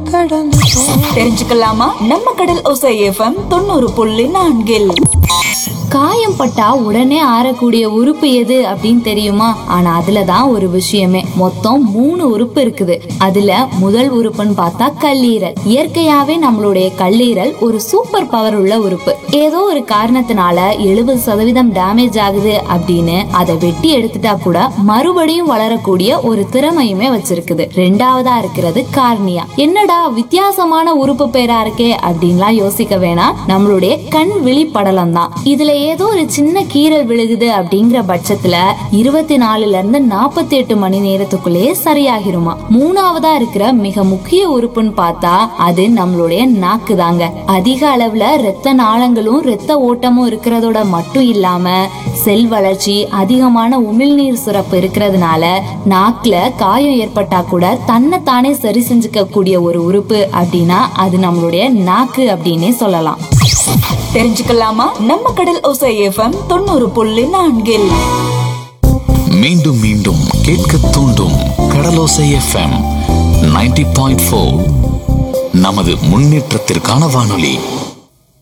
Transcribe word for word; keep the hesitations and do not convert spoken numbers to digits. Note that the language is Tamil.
கடந்து போ. தெரிஞ்சுக்கலாமா நம்ம கடல் ஓசை எஃப்எம் தொண்ணூறு புள்ளி நான்கில். காயம் பட்டா உடனே ஆறக்கூடிய உறுப்பு எது அப்படின்னு தெரியுமா? ஆனா அதுலதான் ஒரு விஷயமே. மொத்தம் மூணு உறுப்பு இருக்குது. அதுல முதல் உறுப்புன்னு பார்த்தா கல்லீரல். இயற்கையாவே நம்மளுடைய கல்லீரல் ஒரு சூப்பர் பவர் உள்ள உறுப்பு. ஏதோ ஒரு காரணத்தினால எழுபது சதவீதம் டேமேஜ் ஆகுது அப்படின்னு அதை வெட்டி எடுத்துட்டா கூட மறுபடியும் வளரக்கூடிய ஒரு திறமையுமே வச்சிருக்குது. ரெண்டாவதா இருக்கிறது கார்னியா. என்னடா வித்தியாசமான உறுப்பு பேரா இருக்கே அப்படின்லாம் யோசிக்க வேணாம். நம்மளுடைய கண் விழி படலம் தான். இதுல ஏதோ ஒரு சின்ன கீறல் விழுகுது அப்படிங்கிற பட்சத்துல இருபத்தி நாலுல இருந்து நாற்பத்தி எட்டு மணி நேரத்துக்குள்ளேயே சரியாகிருமா. மூணாவதா இருக்கிற மிக முக்கிய உறுப்புன்னு பார்த்தா அது நம்மளுடைய நாக்கு தாங்க. அதிக அளவுல ரத்த நாளங்களும் ரத்த ஓட்டமும் இருக்கிறதோட மட்டும் இல்லாம செல் வளர்ச்சி, அதிகமான உமிழ்நீர் சுரப்பு இருக்கிறதுனால நாக்குல காயம் ஏற்பட்டா கூட தன்னை தானே சரி செஞ்சுக்க கூடிய ஒரு உறுப்பு அப்படின்னா அது நம்மளுடைய நாக்கு அப்படின்னே சொல்லலாம். தெரிஞ்சுக்கலாமா நம்ம கடல் ஓசை எஃப்எம் தொண்ணூறு புள்ளி நான்கில். மீண்டும் மீண்டும் கேட்க தூண்டும் கடலோசை எஃப்எம் நைன்டி பாயிண்ட் ஃபோர். நமது முன்னேற்றத்திற்கான வானொலி.